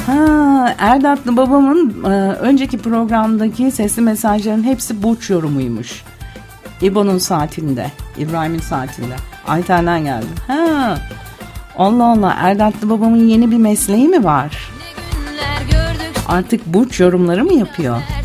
Erdatlı babamın önceki programdaki sesli mesajların hepsi burç yorumuymuş. İbo'nun saatinde, İbrahim'in saatinde. Ayten'den geldi. Allah Allah, Erdatlı babamın yeni bir mesleği mi var? Artık burç yorumları mı yapıyor?